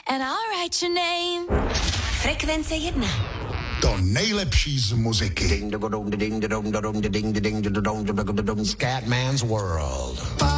and I'll write your name. Frekvence 1. To nejlepší z muziky. Scatman's World.